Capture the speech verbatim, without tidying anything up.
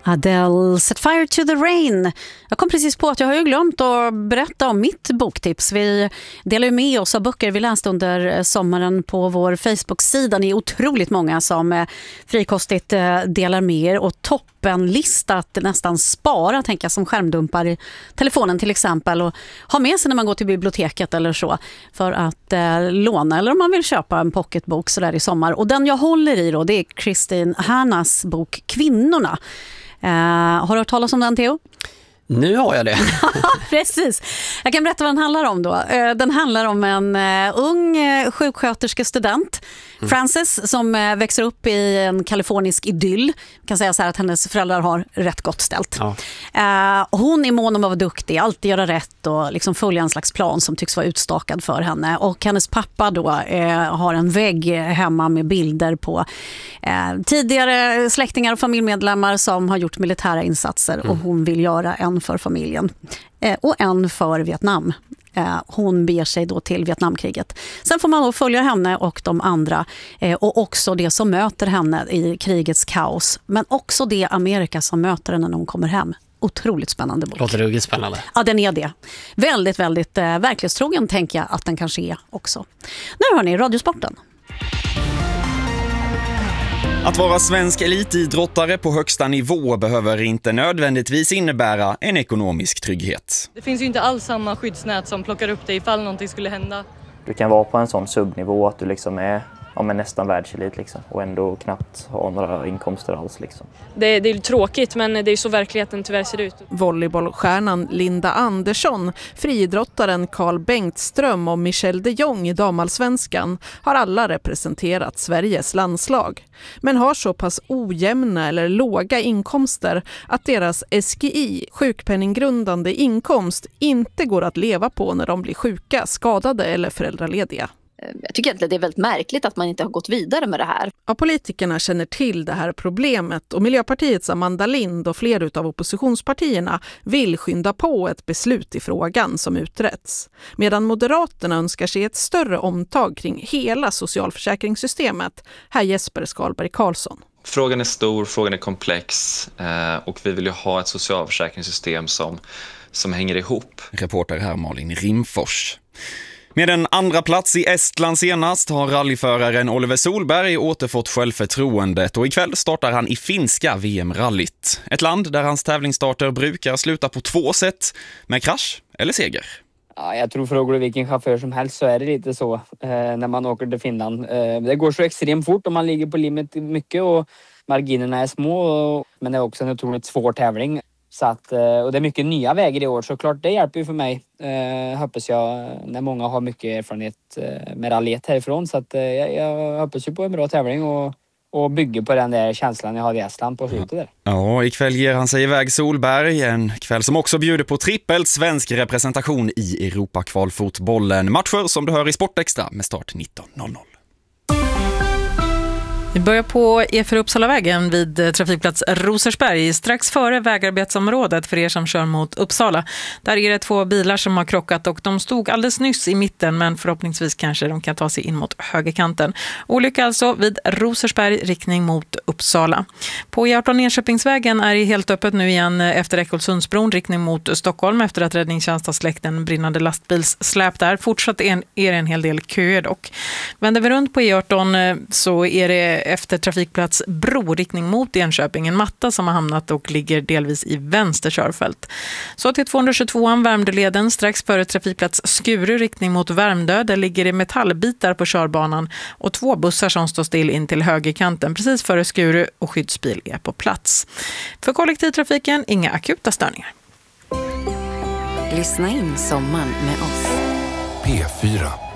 Adele, Set Fire to the Rain. Jag kom precis på att jag har ju glömt att berätta om mitt boktips. Vi delar ju med oss av böcker vi läste under sommaren på vår Facebook-sida. Ni är otroligt många som frikostigt delar med er och toppenlista att nästan spara, tänker jag, som skärmdumpar i telefonen till exempel och ha med sig när man går till biblioteket eller så för att eh, låna eller om man vill köpa en pocketbok så där i sommar. Och den jag håller i då, det är Kristin Hannas bok Kvinnorna. Uh, har du hört talas om den, Theo? Nu har jag det. Precis. Jag kan berätta vad den handlar om då. Uh, den handlar om en uh, ung uh, sjuksköterskestudent, mm. Frances, som uh, växer upp i en kalifornisk idyll. Jag kan säga så här att hennes föräldrar har rätt gott ställt. Ja. Uh, hon är mån om att vara duktig, alltid göra rätt och liksom följa en slags plan som tycks vara utstakad för henne. Och hennes pappa då uh, har en vägg hemma med bilder på uh, tidigare släktingar och familjemedlemmar som har gjort militära insatser mm. och hon vill göra en för familjen eh, och en för Vietnam. Eh, hon beger sig då till Vietnamkriget. Sen får man då följa henne och de andra eh, och också det som möter henne i krigets kaos. Men också det Amerika som möter henne när hon kommer hem. Otroligt spännande bok. Låter ruggigt spännande. Ja, den är det. Väldigt, väldigt eh, verklighetstrogen tänker jag att den kanske är också. Nu hör ni Radiosporten. Att vara svensk elitidrottare på högsta nivå behöver inte nödvändigtvis innebära en ekonomisk trygghet. Det finns ju inte alls samma skyddsnät som plockar upp dig ifall någonting skulle hända. Du kan vara på en sån subnivå att du liksom är, ja, men nästan världselit liksom, och ändå knappt ha några inkomster alls. Liksom. Det, det är tråkigt, men det är så verkligheten tyvärr ser ut. Volleybollstjärnan Linda Andersson, friidrottaren Carl Bengtström och Michelle de Jong i damallsvenskan har alla representerat Sveriges landslag. Men har så pass ojämna eller låga inkomster att deras S G I, sjukpenninggrundande inkomst, inte går att leva på när de blir sjuka, skadade eller föräldralediga. Jag tycker att det är väldigt märkligt att man inte har gått vidare med det här. Ja, politikerna känner till det här problemet och Miljöpartiets Amanda Lind och fler av oppositionspartierna vill skynda på ett beslut i frågan som uträtts. Medan Moderaterna önskar sig ett större omtag kring hela socialförsäkringssystemet. Här Jesper Skalberg Karlsson. Frågan är stor, frågan är komplex och vi vill ju ha ett socialförsäkringssystem som, som hänger ihop. Reporter här Malin Rimfors. Med en andra plats i Estland senast har rallyföraren Oliver Solberg återfått självförtroendet och ikväll startar han i finska V M-rallyt. Ett land där hans tävlingsstarter brukar sluta på två sätt, med krasch eller seger. Ja, jag tror frågar vilken chaufför som helst så är det lite så eh, när man åker till Finland. Eh, det går så extremt fort och man ligger på limit mycket och marginerna är små, och, men det är också en otroligt svår tävling. Så att, och det är mycket nya vägar i år, så klart det hjälper ju för mig, eh, hoppas jag, när många har mycket erfarenhet eh, med rallyet härifrån. Så att, eh, jag hoppas ju på en bra tävling och, och bygger på den där känslan jag hade i Estland på slutet där. Ja, ikväll ger han sig iväg Solberg, en kväll som också bjuder på trippelt svensk representation i Europakvalfotbollen. Matcher som du hör i Sportextra med start nitton noll noll. Vi börjar på E fyra Uppsalavägen vid trafikplats Rosersberg, strax före vägarbetsområdet för er som kör mot Uppsala. Där är det två bilar som har krockat och de stod alldeles nyss i mitten, men förhoppningsvis kanske de kan ta sig in mot högerkanten. Olycka alltså vid Rosersberg, riktning mot Uppsala. På E arton Enköpingsvägen är det helt öppet nu igen efter Ekolsundsbron, riktning mot Stockholm efter att räddningstjänst har släckt en brinnande lastbilssläp där. Fortsatt är det en hel del köer dock. Vänder vi runt på E arton så är det efter trafikplats Bro, riktning mot Enköping, en matta som har hamnat och ligger delvis i vänster körfält. Så till tvåhundratjugotvåan Värmdöleden, strax före trafikplats Skuru, riktning mot Värmdö. Där ligger det metallbitar på körbanan och två bussar som står still in till högerkanten precis före Skuru, och skyddsbil är på plats. För kollektivtrafiken inga akuta störningar. Lyssna in sommaren med oss. P fyra.